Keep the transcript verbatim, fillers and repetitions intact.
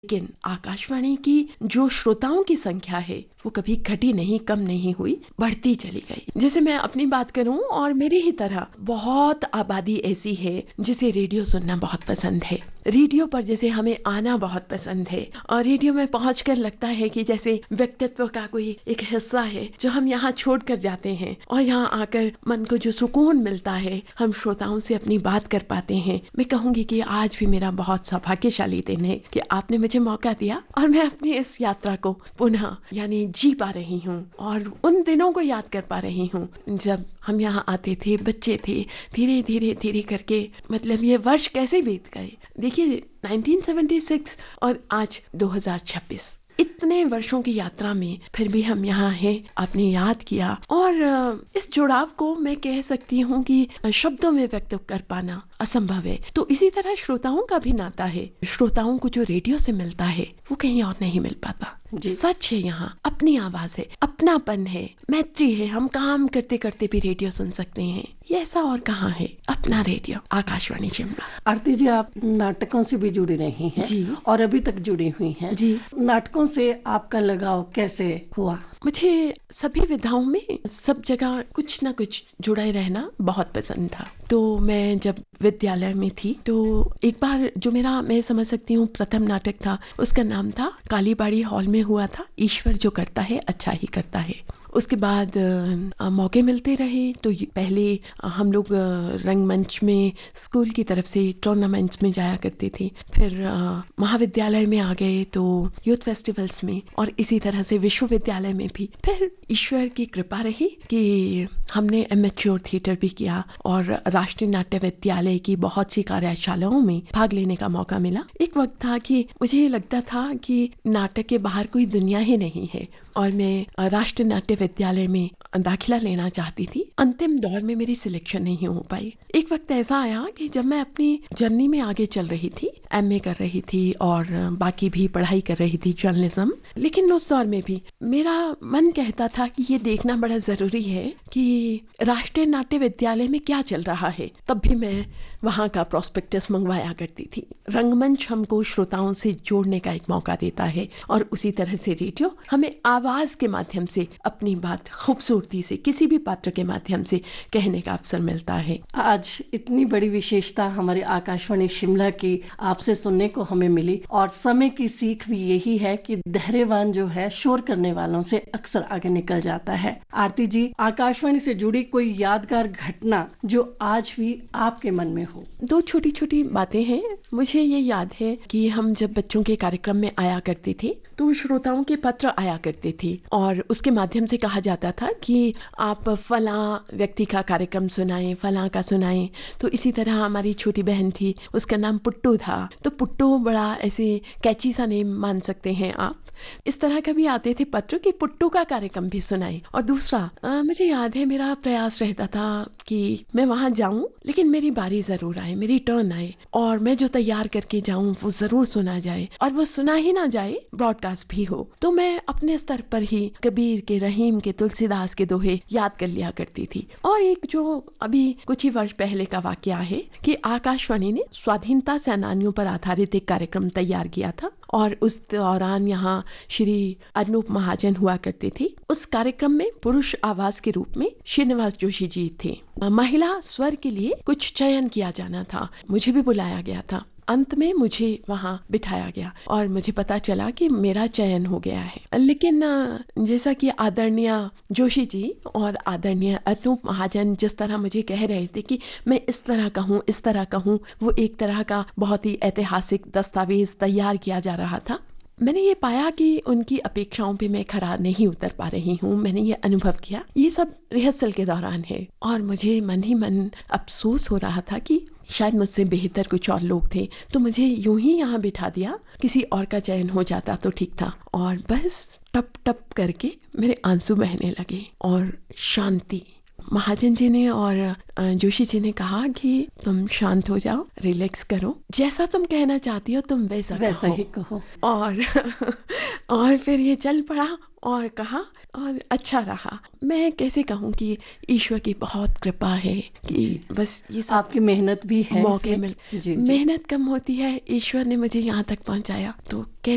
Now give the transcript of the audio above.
लेकिन आकाशवाणी की जो श्रोताओं की संख्या है वो कभी घटी नहीं, कम नहीं हुई, बढ़ती चली गई। जैसे मैं अपनी बात करूं और मेरी ही तरह बहुत आबादी ऐसी है जिसे रेडियो सुनना बहुत पसंद है। रेडियो पर जैसे हमें आना बहुत पसंद है और रेडियो में पहुंचकर लगता है कि जैसे व्यक्तित्व का कोई एक हिस्सा है जो हम यहाँ छोड़ कर जाते हैं और यहाँ आकर मन को जो सुकून मिलता है, हम श्रोताओं से अपनी बात कर पाते हैं। मैं कहूंगी कि आज भी मेरा बहुत सौभाग्यशाली दिन है कि आपने मुझे मौका दिया और मैं अपनी इस यात्रा को पुनः यानी जी पा रही हूँ और उन दिनों को याद कर पा रही हूँ जब हम यहाँ आते थे, बच्चे थे, धीरे धीरे धीरे करके मतलब ये वर्ष कैसे बीत गए। देखिए उन्नीस सौ छिहत्तर और आज दो हज़ार छब्बीस, इतने वर्षों की यात्रा में फिर भी हम यहाँ हैं। आपने याद किया और इस जुड़ाव को मैं कह सकती हूँ कि शब्दों में व्यक्त कर पाना असंभव है। तो इसी तरह श्रोताओं का भी नाता है। श्रोताओं को जो रेडियो से मिलता है वो कहीं और नहीं मिल पाता। सच है, यहाँ अपनी आवाज है, अपनापन है, मैत्री है। हम काम करते करते भी रेडियो सुन सकते हैं। ये ऐसा और कहाँ है? अपना रेडियो आकाशवाणी शिमला। आरती जी, आप नाटकों से भी जुड़ी रही हैं जी, और अभी तक जुड़ी हुई हैं जी। नाटकों से आपका लगाव कैसे हुआ? मुझे सभी विधाओं में सब जगह कुछ न कुछ जुड़ा रहना बहुत पसंद था। तो मैं जब विद्यालय में थी तो एक बार जो मेरा मैं समझ सकती हूँ प्रथम नाटक था, उसका नाम था कालीबाड़ी हॉल में हुआ था, ईश्वर जो करता है अच्छा ही करता है। उसके बाद आ, मौके मिलते रहे तो पहले आ, हम लोग रंगमंच में स्कूल की तरफ से टूर्नामेंट्स में जाया करते थे, फिर आ, महाविद्यालय में आ गए तो यूथ फेस्टिवल्स में, और इसी तरह से विश्वविद्यालय में भी। फिर ईश्वर की कृपा रही कि हमने एमेच्योर थिएटर भी किया और राष्ट्रीय नाट्य विद्यालय की बहुत सी कार्यशालाओं में भाग लेने का मौका मिला। एक वक्त था कि मुझे लगता था कि नाटक के बाहर कोई दुनिया ही नहीं है और मैं राष्ट्रीय नाट्य विद्यालय में दाखिला लेना चाहती थी। अंतिम दौर में मेरी सिलेक्शन नहीं हो पाई। एक वक्त ऐसा आया कि जब मैं अपनी जर्नी में आगे चल रही थी, एमए कर रही थी और बाकी भी पढ़ाई कर रही थी जर्नलिज्म, लेकिन उस दौर में भी मेरा मन कहता था कि ये देखना बड़ा जरूरी है कि राष्ट्रीय नाट्य विद्यालय में क्या चल रहा है। तब भी मैं वहाँ का प्रोस्पेक्टस मंगवाया करती थी। रंगमंच हमको श्रोताओं से जोड़ने का एक मौका देता है और उसी तरह से रेडियो हमें आवाज के माध्यम से अपनी बात खूबसूरती से किसी भी पात्र के माध्यम से कहने का अवसर मिलता है। आज इतनी बड़ी विशेषता हमारे आकाशवाणी शिमला की आपसे सुनने को हमें मिली और समय की सीख भी यही है कि धैर्यवान जो है शोर करने वालों से अक्सर आगे निकल जाता है। आरती जी, आकाशवाणी से जुड़ी कोई यादगार घटना जो आज भी आपके मन में हो? दो छोटी छोटी बातें हैं। मुझे ये याद है कि हम जब बच्चों के कार्यक्रम में आया करते थे तो श्रोताओं के पत्र आया करते थे और उसके माध्यम से कहा जाता था कि आप फलां व्यक्ति का कार्यक्रम सुनाएं, फलां का सुनाएं। तो इसी तरह हमारी छोटी बहन थी, उसका नाम पुट्टू था, तो पुट्टू बड़ा ऐसे कैची सा नेम मान सकते हैं आप। इस तरह का भी आते थे पत्र कि पुट्टू का कार्यक्रम भी सुनाए। और दूसरा आ, मुझे याद है मेरा प्रयास रहता था कि मैं वहां जाऊं लेकिन मेरी बारी जरूर आए, मेरी टर्न आए और मैं जो तैयार करके जाऊं वो जरूर सुना जाए, और वो सुना ही ना जाए, ब्रॉडकास्ट भी हो। तो मैं अपने स्तर पर ही कबीर के, रहीम के, तुलसीदास के दोहे याद कर लिया करती थी। और एक जो अभी कुछ ही वर्ष पहले का वाकया है कि आकाशवाणी ने स्वाधीनता सेनानियों पर आधारित एक कार्यक्रम तैयार किया था और उस दौरान यहाँ श्री अनूप महाजन हुआ करते थे। उस कार्यक्रम में पुरुष आवाज के रूप में श्रीनिवास जोशी जी थे। महिला स्वर के लिए कुछ चयन किया जाना था, मुझे भी बुलाया गया था। अंत में मुझे वहां बिठाया गया और मुझे पता चला कि मेरा चयन हो गया है। लेकिन जैसा कि आदरणीय जोशी जी और आदरणीय अनूप महाजन जिस तरह मुझे कह रहे थे कि मैं इस तरह कहूँ, इस तरह कहूँ, वो एक तरह का बहुत ही ऐतिहासिक दस्तावेज तैयार किया जा रहा था। मैंने ये पाया कि उनकी अपेक्षाओं पे मैं खरा नहीं उतर पा रही हूँ। मैंने ये अनुभव किया। ये सब रिहर्सल के दौरान है और मुझे मन ही मन अफसोस हो रहा था कि शायद मुझसे बेहतर कुछ और लोग थे, तो मुझे यूं ही यहाँ बिठा दिया। किसी और का चयन हो जाता तो ठीक था। और बस टप टप करके मेरे आंसू बहने लगे और शांति। महाजन जी ने और जोशी जी ने कहा कि तुम शांत हो जाओ, रिलैक्स करो, जैसा तुम कहना चाहती हो तुम वैसा वैसा कहो। ही कहो। और और फिर ये चल पड़ा और कहा और अच्छा रहा। मैं कैसे कहूँ कि ईश्वर की बहुत कृपा है कि बस ये सब आपकी मेहनत भी है, मौके मिल, मेहनत कम होती है, ईश्वर ने मुझे यहाँ तक पहुँचाया तो कैसे